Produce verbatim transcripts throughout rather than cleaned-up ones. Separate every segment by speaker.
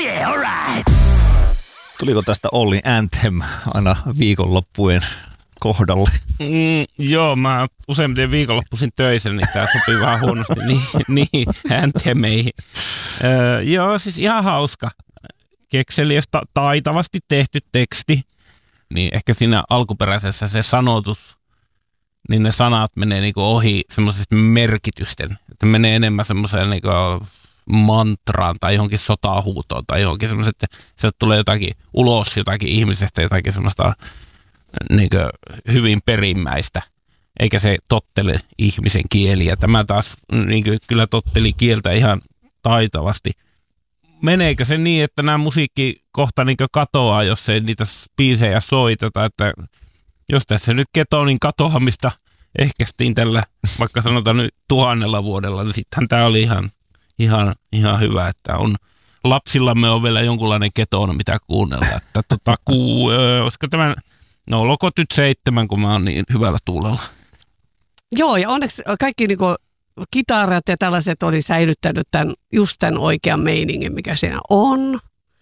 Speaker 1: Yeah, alright.
Speaker 2: Tuliko tästä Olli Anthem aina viikonloppujen kohdalle?
Speaker 3: Mm, joo, mä useimmiten viikonloppuisin töissä, niin tää sopii vähän huonosti niin, niin Anthemeihin. Öö, joo, siis ihan hauska. Kekseliäs ta- taitavasti tehty teksti. Niin ehkä siinä alkuperäisessä se sanotus, niin ne sanat menee niinku ohi semmoisesta merkitysten. Että menee enemmän semmoiseen niinku mantraan tai johonkin sotahuutoon tai johonkin semmoiset, että sieltä tulee jotakin ulos jotakin ihmisestä, jotakin semmoista niinku hyvin perimmäistä. Eikä se tottele ihmisen kieliä. Tämä taas niinku kyllä totteli kieltä ihan taitavasti. Meneekö se niin, että nämä musiikki kohta niin katoaa, jos ei niitä biisejä soiteta, että jos tässä nyt Ketonin katoamista ehkäistiin tällä, vaikka sanotaan nyt tuhannella vuodella, niin sittenhän tämä oli ihan, ihan, ihan hyvä, että on lapsillamme on vielä jonkunlainen Ketona, mitä kuunnella, että tota, kuu, öö, olisiko tämän, no lokot nyt seitsemän, kun mä oon niin hyvällä tuulella.
Speaker 4: Joo, ja onneksi kaikki niinku kitarat ja tällaiset oli säilyttänyt tämän, just tämän oikean meiningin, mikä siinä on.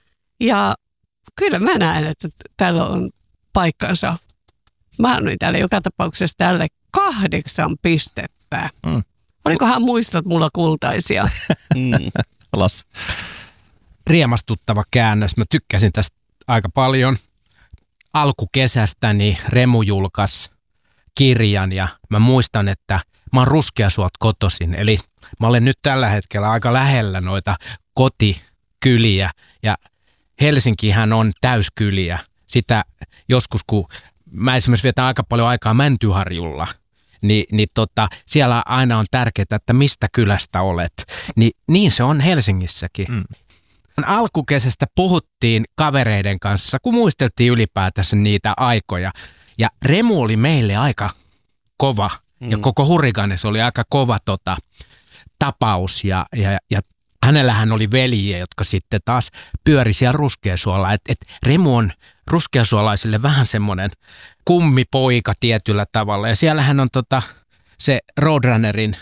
Speaker 4: Ja kyllä mä näen, että täällä on paikkansa. Mä annoin täällä joka tapauksessa tälle kahdeksan pistettä. Mm. Olikohan muistot mulla kultaisia?
Speaker 2: mm. Alas.
Speaker 5: Riemastuttava käännös. Mä tykkäsin tästä aika paljon. Alkukesästäni Remu julkaisi kirjan ja mä muistan, että mä oon Ruskeasuolta kotoisin, eli mä olen nyt tällä hetkellä aika lähellä noita kotikyliä ja Helsinkihän on täyskyliä. Sitä joskus, kun mä esimerkiksi vietän aika paljon aikaa Mäntyharjulla, niin, niin tota, siellä aina on tärkeää, että mistä kylästä olet. Ni, niin se on Helsingissäkin. Mm. Alkukesästä puhuttiin kavereiden kanssa, kun muisteltiin ylipäätänsä niitä aikoja. Ja Remu oli meille aika kova. Mm. Ja koko Hurricanes oli aika kova tota, tapaus ja, ja, ja hänellähän oli veljiä, jotka sitten taas pyöri siellä Ruskeasuolla. Et, et Remu on ruskeasuolaisille vähän semmoinen kummipoika tietyllä tavalla. Ja siellähän on tota, se Roadrunnerin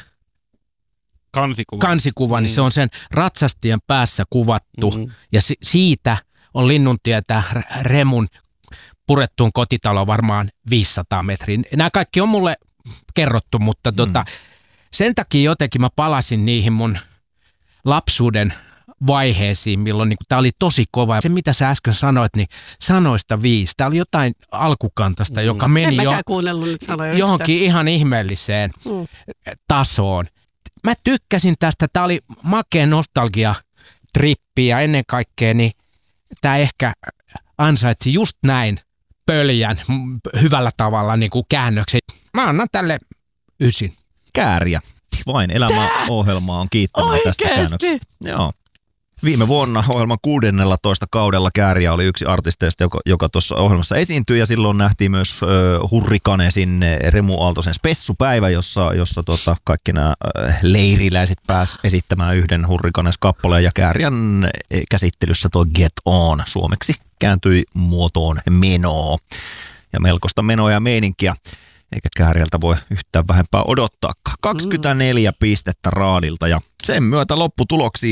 Speaker 3: kansikuva,
Speaker 5: kansikuva
Speaker 3: mm.
Speaker 5: niin se on sen ratsastijan päässä kuvattu. Mm. Ja si- siitä on Linnuntietä Remun purettuun kotitaloon varmaan viisisataa metriä. Nämä kaikki on mulle kerrottu, mutta mm. tota, sen takia jotenkin mä palasin niihin mun lapsuuden vaiheisiin, milloin niin tämä oli tosi kova. Se, mitä sä äsken sanoit, niin sanoista viisi. Tämä oli jotain alkukantasta, mm. joka meni jo, johonkin ihan ihmeelliseen mm. tasoon. Mä tykkäsin tästä. Tämä oli makea nostalgia-trippi ja ennen kaikkea niin tämä ehkä ansaitsi just näin pöljän hyvällä tavalla niin kuin käännöksen. Mä annan tälle ysin.
Speaker 2: Kääriä. Vain elämäohjelma on kiittänyt tästä käännöksestä. Joo. Viime vuonna ohjelman kuudennellatoista kaudella Kääriä oli yksi artisteista, joka, joka tuossa ohjelmassa esiintyi, ja silloin nähtiin myös äh, Hurricanesin Remu Aaltosen spessupäivä, jossa, jossa tota, kaikki nämä äh, leiriläiset pääsivät esittämään yhden Hurricanes-kappaleen, ja Kääriän käsittelyssä tuo Get On suomeksi kääntyi muotoon menoo. Ja melkoista menoa ja meininkiä, eikä Kääriältä voi yhtään vähempää odottaa. kaksikymmentäneljä mm. pistettä raadilta, ja sen myötä lopputuloksiin